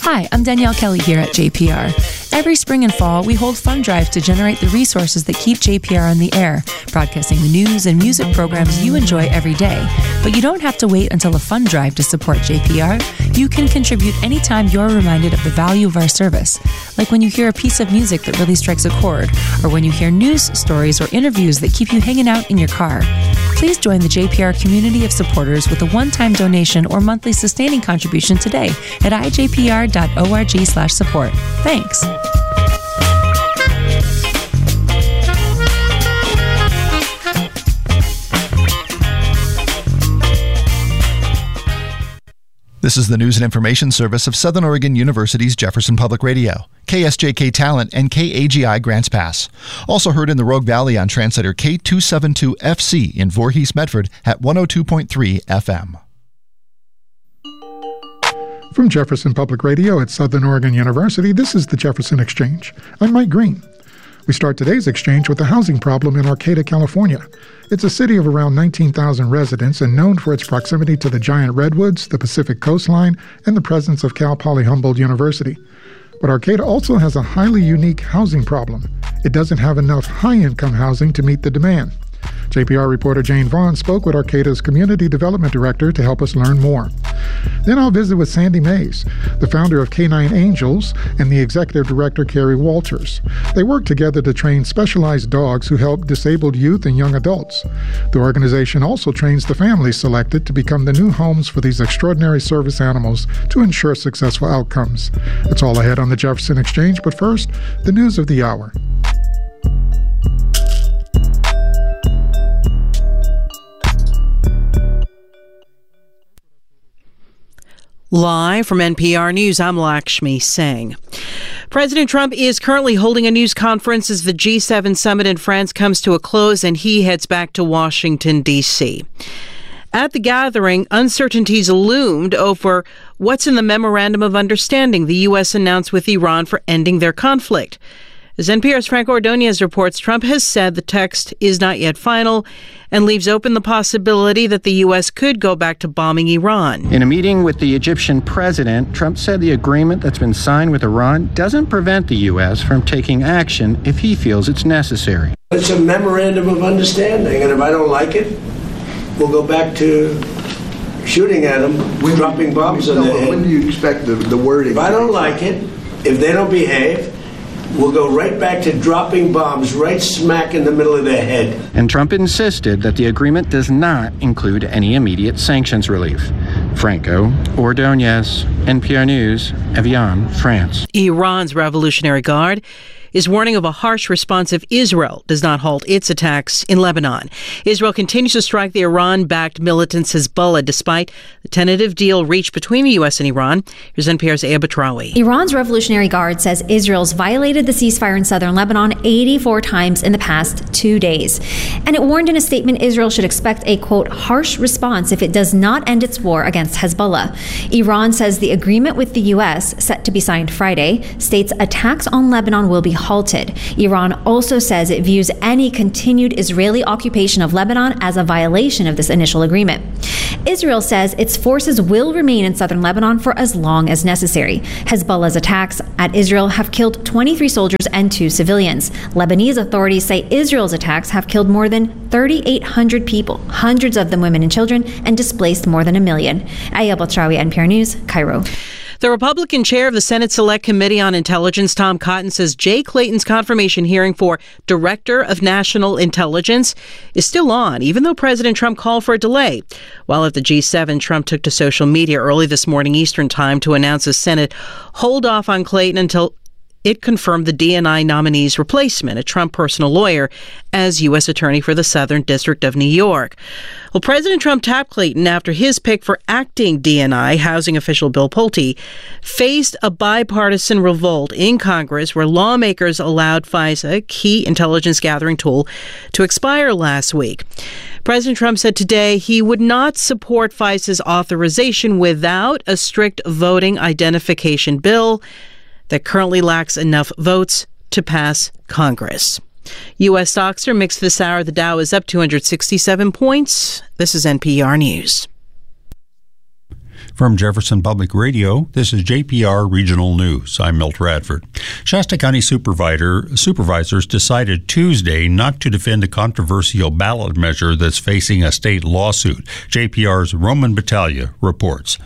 Hi, I'm Danielle Kelly here at JPR. Every spring and fall, we hold fund drives to generate the resources that keep JPR on the air, broadcasting the news and music programs you enjoy every day. But you don't have to wait until a fund drive to support JPR. You can contribute anytime you're reminded of the value of our service, like when you hear a piece of music that really strikes a chord, or when you hear news stories or interviews that keep you hanging out in your car. Please join the JPR community of supporters with a one-time donation or monthly sustaining contribution today at ijpr.org/support. Thanks. This is the News and Information Service of Southern Oregon University's Jefferson Public Radio, KSJK Talent, and KAGI Grants Pass. Also heard in the Rogue Valley on translator K272FC in Voorhees, Medford at 102.3 FM. From Jefferson Public Radio at Southern Oregon University, this is the Jefferson Exchange. I'm Mike Green. We start today's exchange with the housing problem in Arcata, California. It's a city of around 19,000 residents and known for its proximity to the giant redwoods, the Pacific coastline, and the presence of Cal Poly Humboldt University. But Arcata also has a highly unique housing problem. It doesn't have enough high-income housing to meet the demand. JPR reporter Jane Vaughn spoke with Arcata's Community Development Director to help us learn more. Then I'll visit with Sandy Mays, the founder of Canine Angels, and the Executive Director Carrie Walters. They work together to train specialized dogs who help disabled youth and young adults. The organization also trains the families selected to become the new homes for these extraordinary service animals to ensure successful outcomes. That's all ahead on the Jefferson Exchange, but first, the news of the hour. Live from NPR News, I'm Lakshmi Singh. President Trump is currently holding a news conference as the G7 summit in France comes to a close and he heads back to Washington, D.C. At the gathering, uncertainties loomed over what's in the Memorandum of Understanding the U.S. announced with Iran for ending their conflict. As NPR's Frank Ordonez reports, Trump has said the text is not yet final and leaves open the possibility that the U.S. could go back to bombing Iran. In a meeting with the Egyptian president, Trump said the agreement that's been signed with Iran doesn't prevent the U.S. from taking action if he feels it's necessary. It's a memorandum of understanding, and if I don't like it, we'll go back to shooting at them, dropping bombs on their head. When do you expect the wording? If I don't like it, if they don't behave, we'll go right back to dropping bombs right smack in the middle of their head. And Trump insisted that the agreement does not include any immediate sanctions relief. Franco Ordonez, NPR News, Evian, France. Iran's Revolutionary Guard is warning of a harsh response if Israel does not halt its attacks in Lebanon. Israel continues to strike the Iran-backed militant Hezbollah despite the tentative deal reached between the U.S. and Iran. Here's NPR's Aya Batrawi. Iran's Revolutionary Guard says Israel's violated the ceasefire in southern Lebanon 84 times in the past 2 days. And it warned in a statement Israel should expect a, quote, harsh response if it does not end its war against Hezbollah. Iran says the agreement with the U.S., set to be signed Friday, states attacks on Lebanon will be halted. Iran also says it views any continued Israeli occupation of Lebanon as a violation of this initial agreement. Israel says its forces will remain in southern Lebanon for as long as necessary. Hezbollah's attacks at Israel have killed 23 soldiers and 2 civilians. Lebanese authorities say Israel's attacks have killed more than 3,800 people, hundreds of them women and children, and displaced more than 1 million. Aya Batrawi, NPR News, Cairo. The Republican chair of the Senate Select Committee on Intelligence, Tom Cotton, says Jay Clayton's confirmation hearing for Director of National Intelligence is still on, even though President Trump called for a delay. While at the G7, Trump took to social media early this morning Eastern Time to announce the Senate hold off on Clayton until it confirmed the DNI nominee's replacement, a Trump personal lawyer, as U.S. Attorney for the Southern District of New York. Well, President Trump tapped Clayton after his pick for acting DNI, housing official Bill Pulte, faced a bipartisan revolt in Congress where lawmakers allowed FISA, a key intelligence gathering tool, to expire last week. President Trump said today he would not support FISA's authorization without a strict voting identification bill that currently lacks enough votes to pass Congress. U.S. stocks are mixed this hour. The Dow is up 267 points. This is NPR News. From Jefferson Public Radio, this is JPR Regional News. I'm Milt Radford. Shasta County supervisors decided Tuesday not to defend a controversial ballot measure that's facing a state lawsuit. JPR's Roman Battaglia reports.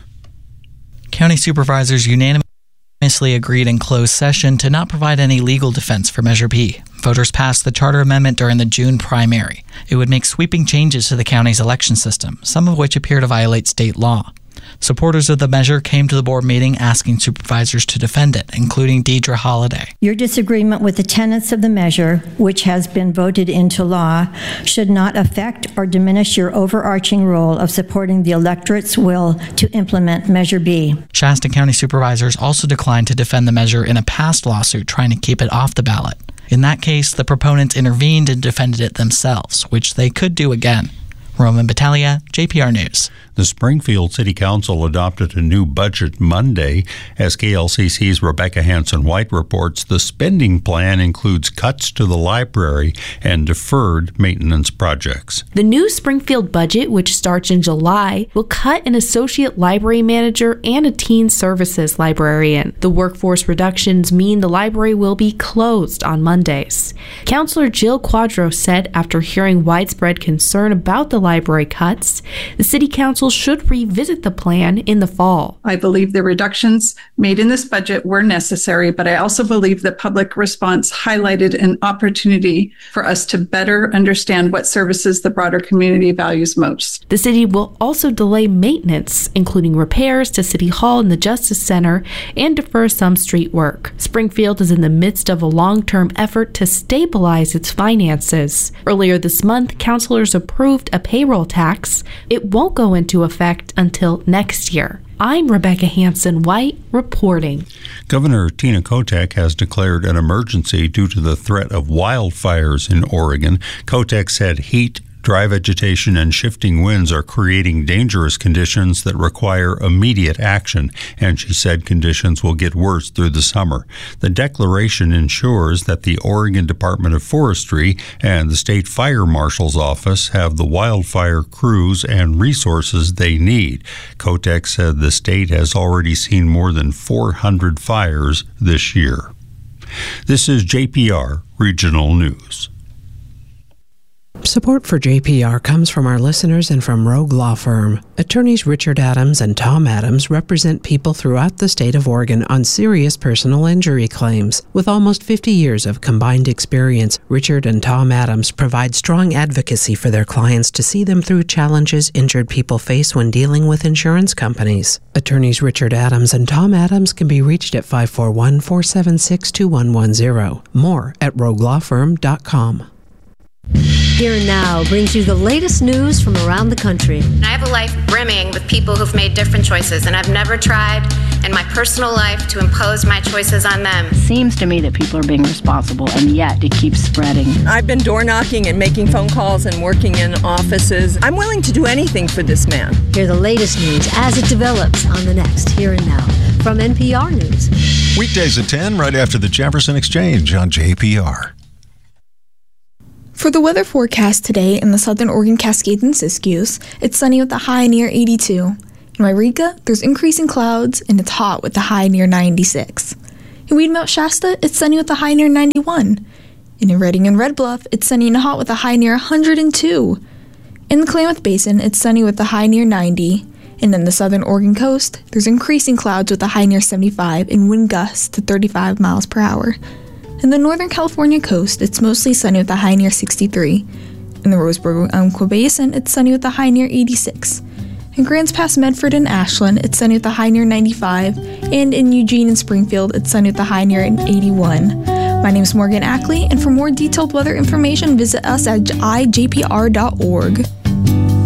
County supervisors unanimously agreed in closed session to not provide any legal defense for Measure B. Voters passed the charter amendment during the June primary. It would make sweeping changes to the county's election system, some of which appear to violate state law. Supporters of the measure came to the board meeting asking supervisors to defend it, including Deidre Holliday. Your disagreement with the tenets of the measure, which has been voted into law, should not affect or diminish your overarching role of supporting the electorate's will to implement Measure B. Shasta County supervisors also declined to defend the measure in a past lawsuit trying to keep it off the ballot. In that case, the proponents intervened and defended it themselves, which they could do again. Roman Battaglia, JPR News. The Springfield City Council adopted a new budget Monday. As KLCC's Rebecca Hanson-White reports, the spending plan includes cuts to the library and deferred maintenance projects. The new Springfield budget, which starts in July, will cut an associate library manager and a teen services librarian. The workforce reductions mean the library will be closed on Mondays. Councilor Jill Quadros said after hearing widespread concern about the library cuts, the City Council should revisit the plan in the fall. I believe the reductions made in this budget were necessary, but I also believe that public response highlighted an opportunity for us to better understand what services the broader community values most. The city will also delay maintenance, including repairs to City Hall and the Justice Center, and defer some street work. Springfield is in the midst of a long-term effort to stabilize its finances. Earlier this month, councilors approved a payroll tax. It won't go into effect until next year. I'm Rebecca Hanson-White reporting. Governor Tina Kotek has declared an emergency due to the threat of wildfires in Oregon. Kotek said heat, dry vegetation, and shifting winds are creating dangerous conditions that require immediate action, and she said conditions will get worse through the summer. The declaration ensures that the Oregon Department of Forestry and the State Fire Marshal's Office have the wildfire crews and resources they need. Kotek said the state has already seen more than 400 fires this year. This is JPR Regional News. Support for JPR comes from our listeners and from Rogue Law Firm. Attorneys Richard Adams and Tom Adams represent people throughout the state of Oregon on serious personal injury claims. With almost 50 years of combined experience, Richard and Tom Adams provide strong advocacy for their clients to see them through challenges injured people face when dealing with insurance companies. Attorneys Richard Adams and Tom Adams can be reached at 541-476-2110. More at roguelawfirm.com. Here and Now brings you the latest news from around the country. I have a life brimming with people who've made different choices, and I've never tried in my personal life to impose my choices on them. Seems to me that people are being responsible, and yet it keeps spreading. I've been door knocking and making phone calls and working in offices. I'm willing to do anything for this man. Hear the latest news as it develops on the next Here and Now from NPR News. Weekdays at 10, right after the Jefferson Exchange on JPR. For the weather forecast today in the southern Oregon Cascades and Siskiyous, it's sunny with a high near 82. In Wairika, there's increasing clouds and it's hot with a high near 96. In Weedmount Shasta, it's sunny with a high near 91. And in Redding and Red Bluff, it's sunny and hot with a high near 102. In the Klamath Basin, it's sunny with a high near 90. And in the southern Oregon coast, there's increasing clouds with a high near 75 and wind gusts to 35 miles per hour. In the northern California coast, it's mostly sunny with a high near 63. In the Roseburg-Umpqua Basin, it's sunny with a high near 86. In Grants Pass, Medford, and Ashland, it's sunny with a high near 95. And in Eugene and Springfield, it's sunny with a high near 81. My name is Morgan Ackley, and for more detailed weather information, visit us at ijpr.org.